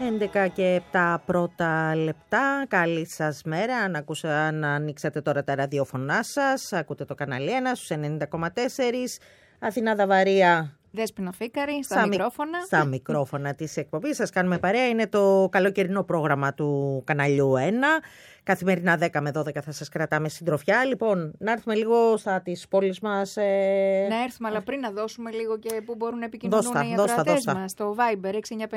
11 και 7 πρώτα λεπτά. Καλή σας μέρα. Αν ανοίξατε τώρα τα ραδιόφωνά σας, ακούτε το κανάλι 1 στους 90,4. Αθηνά Δαβαρία. Δέσποινα Φίκαρη, στα μικρόφωνα. Στα μικρόφωνα της εκπομπής. Σας κάνουμε παρέα. Είναι το καλοκαιρινό πρόγραμμα του καναλιού 1. Καθημερινά 10 με 12 θα σας κρατάμε συντροφιά. Λοιπόν, να έρθουμε λίγο στα της πόλης μας. Να έρθουμε, αλλά πριν να δώσουμε λίγο και πού μπορούν να επικοινωνούν οι ακροατές μας. Στο Viber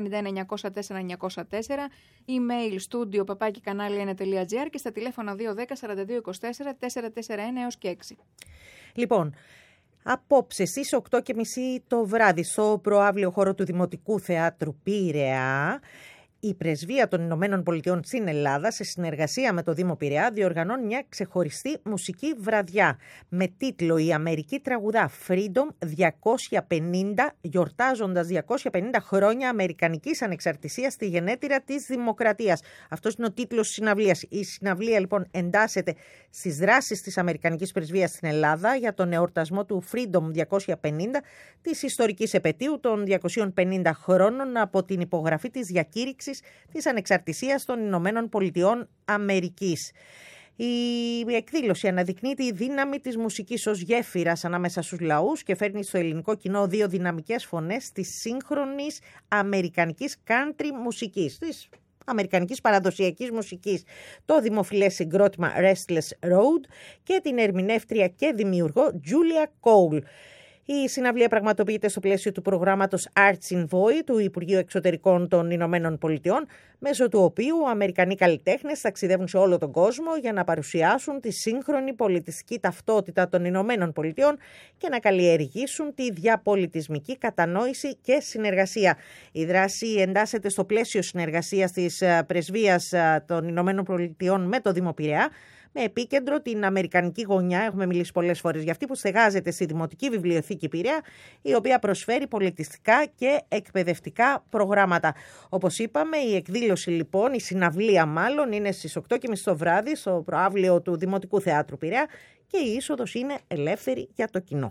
6951-904-904, email studio @kanali1.gr και στα τηλέφωνα 210 42 24 441 έως και 6. Λοιπόν, απόψε στις 8.30 το βράδυ στο προαύλιο χώρο του Δημοτικού Θεάτρου Πειραιά, η Πρεσβεία των Ηνωμένων Πολιτειών στην Ελλάδα, σε συνεργασία με το Δήμο Πειραιά, διοργανώνει μια ξεχωριστή μουσική βραδιά με τίτλο «Η Αμερική τραγουδά Freedom 250», γιορτάζοντας 250 χρόνια Αμερικανικής Ανεξαρτησίας στη γενέτειρα της Δημοκρατίας. Αυτός είναι ο τίτλος της συναυλίας. Η συναυλία λοιπόν εντάσσεται στις δράσεις της Αμερικανικής Πρεσβείας στην Ελλάδα για τον εορτασμό του Freedom 250, της ιστορικής επετείου των 250 χρόνων από την υπογραφή της διακήρυξης της Ανεξαρτησίας των Ηνωμένων Πολιτειών Αμερικής. Η εκδήλωση αναδεικνύει τη δύναμη της μουσικής ως γέφυρας ανάμεσα στους λαούς και φέρνει στο ελληνικό κοινό δύο δυναμικές φωνές της σύγχρονης αμερικανικής country μουσικής, της αμερικανικής παραδοσιακής μουσικής, το δημοφιλές συγκρότημα Restless Road και την ερμηνεύτρια και δημιουργό Julia Cole. Η συναυλία πραγματοποιείται στο πλαίσιο του προγράμματος Arts in Voy του Υπουργείου Εξωτερικών των Ηνωμένων Πολιτειών, μέσω του οποίου Αμερικανοί καλλιτέχνες ταξιδεύουν σε όλο τον κόσμο για να παρουσιάσουν τη σύγχρονη πολιτιστική ταυτότητα των Ηνωμένων Πολιτειών και να καλλιεργήσουν τη διαπολιτισμική κατανόηση και συνεργασία. Η δράση εντάσσεται στο πλαίσιο συνεργασίας της Πρεσβείας των Ηνωμένων Πολιτειών με το Δήμο Πειραιά, με επίκεντρο την αμερικανική γωνιά. Έχουμε μιλήσει πολλές φορές για αυτή, που στεγάζεται στη Δημοτική Βιβλιοθήκη Πειραιά, η οποία προσφέρει πολιτιστικά και εκπαιδευτικά προγράμματα. Όπως είπαμε, η εκδήλωση λοιπόν, η συναυλία μάλλον, είναι στις 8.30 το βράδυ στο προαύλιο του Δημοτικού Θεάτρου Πειραιά και η είσοδος είναι ελεύθερη για το κοινό.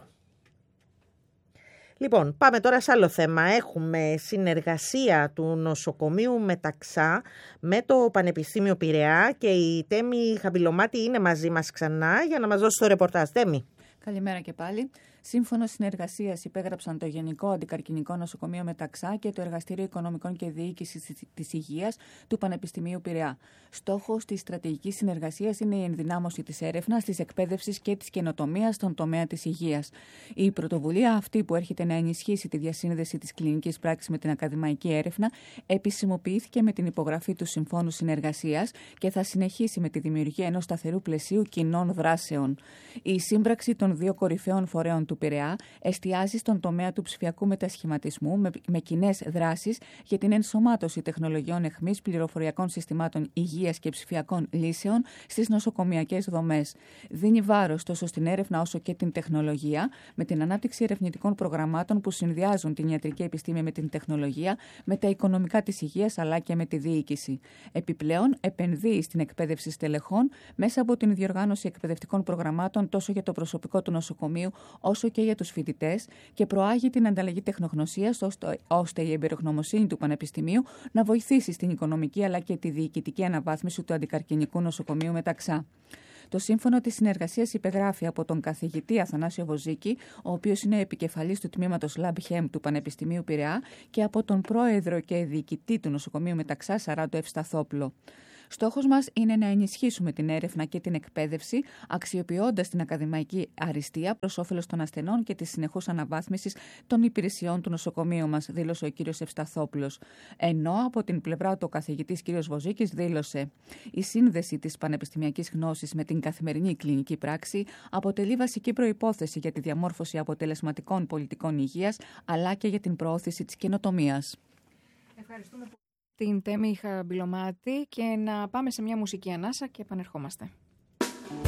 Λοιπόν, πάμε τώρα σε άλλο θέμα. Έχουμε συνεργασία του νοσοκομείου Μεταξά με το Πανεπιστήμιο Πειραιά και η Τέμη Χαμπιλωμάτη είναι μαζί μας ξανά για να μας δώσει το ρεπορτάζ. Τέμη. Καλημέρα και πάλι. Σύμφωνο συνεργασίας υπέγραψαν το Γενικό Αντικαρκινικό Νοσοκομείο Μεταξά και το Εργαστήριο Οικονομικών και Διοίκησης της Υγείας του Πανεπιστημίου Πειραιά. Στόχος της στρατηγικής συνεργασίας είναι η ενδυνάμωση της έρευνας, της εκπαίδευσης και της καινοτομίας στον τομέα της υγείας. Η πρωτοβουλία αυτή, που έρχεται να ενισχύσει τη διασύνδεση της κλινικής πράξης με την ακαδημαϊκή έρευνα, επισημοποιήθηκε με την υπογραφή του Συμφώνου Συνεργασίας και θα συνεχίσει με τη δημιουργία ενός σταθερού πλαισίου κοινών δράσεων. Η σύμπραξη των δύο κορυφαίων φορέων του Πειραιά εστιάζει στον τομέα του ψηφιακού μετασχηματισμού με κοινές δράσεις για την ενσωμάτωση τεχνολογιών εχμής, πληροφοριακών συστημάτων υγείας και ψηφιακών λύσεων στις νοσοκομιακές δομές. Δίνει βάρος τόσο στην έρευνα όσο και την τεχνολογία, με την ανάπτυξη ερευνητικών προγραμμάτων που συνδυάζουν την ιατρική επιστήμη με την τεχνολογία, με τα οικονομικά της υγείας αλλά και με τη διοίκηση. Επιπλέον, επενδύει στην εκπαίδευση στελεχών μέσα από την διοργάνωση εκπαιδευτικών προγραμμάτων τόσο για το προσωπικό του νοσοκομείου όσο και για τους φοιτητές και προάγει την ανταλλαγή τεχνογνωσίας ώστε η εμπειρογνωμοσύνη του Πανεπιστημίου να βοηθήσει στην οικονομική αλλά και τη διοικητική αναβάθμιση του Αντικαρκινικού Νοσοκομείου Μεταξά. Το σύμφωνο της συνεργασίας υπεγράφει από τον καθηγητή Αθανάσιο Βοζίκη, ο οποίος είναι επικεφαλής του τμήματος LabChem του Πανεπιστημίου Πειραιά, και από τον πρόεδρο και διοικητή του Νοσοκομείου Μεταξά, Σαράντο Ευσταθόπουλο. Στόχος μας είναι να ενισχύσουμε την έρευνα και την εκπαίδευση, αξιοποιώντας την ακαδημαϊκή αριστεία προς όφελος των ασθενών και της συνεχούς αναβάθμισης των υπηρεσιών του νοσοκομείου μας, δήλωσε ο κ. Ευσταθόπουλος. Ενώ από την πλευρά του ο καθηγητής κ. Βοζίκης δήλωσε: η σύνδεση της πανεπιστημιακής γνώσης με την καθημερινή κλινική πράξη αποτελεί βασική προϋπόθεση για τη διαμόρφωση αποτελεσματικών πολιτικών υγείας, αλλά και για την προώθηση της καινοτομίας. Ευχαριστούμε την Τέμη Χαμπιλωμάτη και να πάμε σε μια μουσική ανάσα και επανερχόμαστε.